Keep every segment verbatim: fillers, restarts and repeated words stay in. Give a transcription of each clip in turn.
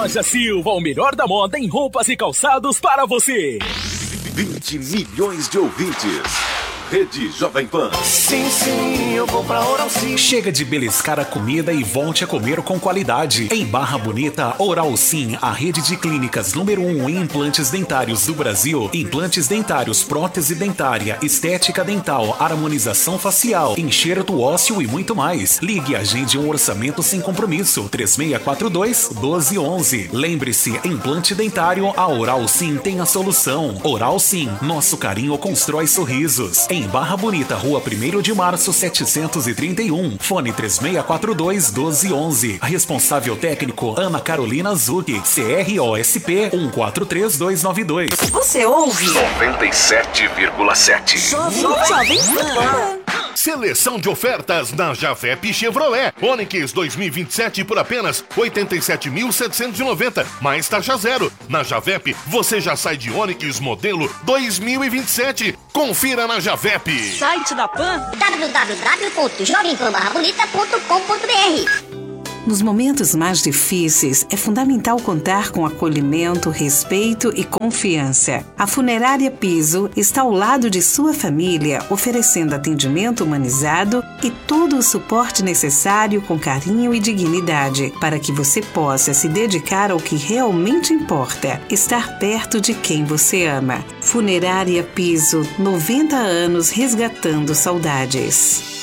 Loja Silva, o melhor da moda em roupas e calçados para você. vinte milhões de ouvintes. Rede Jovem Pan. Sim, sim, eu vou pra Oral Sim. Chega de beliscar a comida e volte a comer com qualidade. Em Barra Bonita, Oral Sim, a rede de clínicas número um em implantes dentários do Brasil. Implantes dentários, prótese dentária, estética dental, harmonização facial, enxerto ósseo e muito mais. Ligue e agende um orçamento sem compromisso. três seis quatro dois, um dois um um. Lembre-se, implante dentário, a Oral Sim tem a solução. Oral Sim, nosso carinho constrói sorrisos. Em Barra Bonita, Rua primeiro de Março, setecentos e trinta e um. Fone três seis quatro dois, um dois um um. Responsável técnico, Ana Carolina Zucchi. C R O S P um quatro três dois nove dois. Você ouve? noventa e sete vírgula sete. Jovem Pan. Seleção de ofertas na Javep Chevrolet. Onix dois mil e vinte e sete por apenas oitenta e sete mil setecentos e noventa, mais taxa zero. Na Javep, você já sai de Onix modelo dois mil e vinte e sete. Confira na Javep. Site da Pan w w w ponto jovem pan barra bonita ponto com ponto b r. Nos momentos mais difíceis, é fundamental contar com acolhimento, respeito e confiança. A Funerária Piso está ao lado de sua família, oferecendo atendimento humanizado e todo o suporte necessário com carinho e dignidade, para que você possa se dedicar ao que realmente importa, estar perto de quem você ama. Funerária Piso, noventa anos resgatando saudades.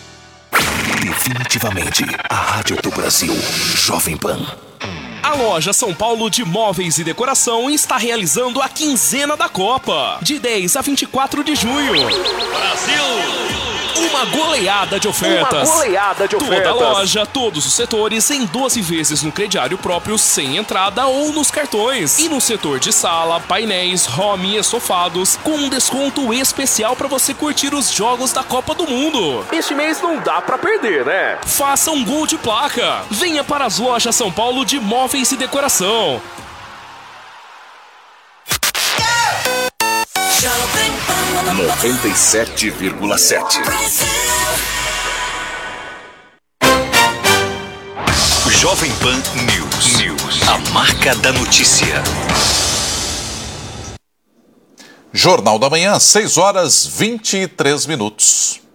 Definitivamente, a Rádio do Brasil, Jovem Pan. A loja São Paulo de Móveis e Decoração está realizando a quinzena da Copa, de dez a vinte e quatro de junho. Brasil! Uma goleada de ofertas. Uma goleada de ofertas. Toda a loja, todos os setores em doze vezes no crediário próprio, sem entrada ou nos cartões. E no setor de sala, painéis, home e estofados, com um desconto especial para você curtir os jogos da Copa do Mundo. Este mês não dá pra perder, né? Faça um gol de placa. Venha para as lojas São Paulo de Móveis e Decoração. noventa e sete vírgula sete. Jovem Pan News. News. A marca da notícia. Jornal da Manhã, seis horas e vinte e três minutos.